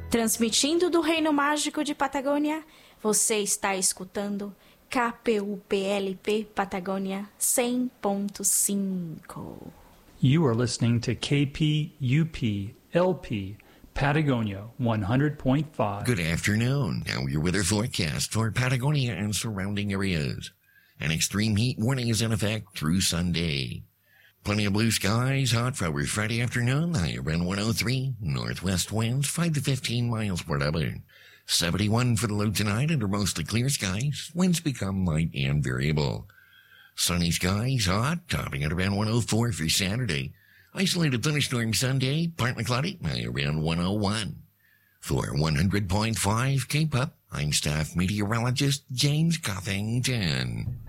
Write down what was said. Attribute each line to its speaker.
Speaker 1: Transmitindo do Reino Mágico de Patagônia, você está escutando KPUPLP Patagônia 100.5.
Speaker 2: You are listening to KPUP LP Patagonia 100.5.
Speaker 3: Good afternoon. Now your weather forecast for Patagonia and surrounding areas. An extreme heat warning is in effect through Sunday. Plenty of blue skies, hot for Friday afternoon, high around 103. Northwest winds 5 to 15 miles per hour. 71 for the low tonight under mostly clear skies. Winds become light and variable. Sunny skies, hot, topping at around 104 for Saturday. Isolated thunderstorm Sunday, partly cloudy, high around 101. For 100.5 K-Pop, I'm staff meteorologist James Cothington.